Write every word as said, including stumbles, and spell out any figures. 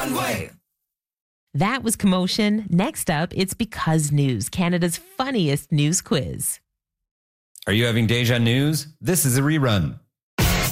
Runway. That was Commotion. Next up, it's Because News, Canada's funniest news quiz. Are you having deja news? This is a rerun.